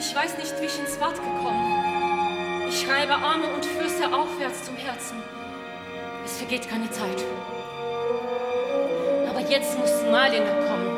Ich weiß nicht, wie ich ins Bad gekommen. Ich reibe Arme und Füße aufwärts zum Herzen. Es vergeht keine Zeit. Aber jetzt muss Malina kommen.